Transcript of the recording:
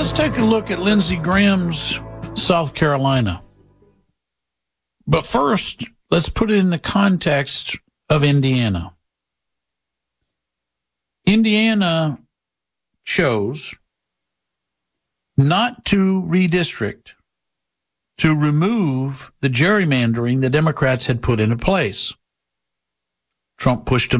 let's take a look at Lindsey Graham's South Carolina. But first, let's put it in the context of Indiana. Indiana chose not to redistrict, to remove the gerrymandering the Democrats had put into place. Trump pushed them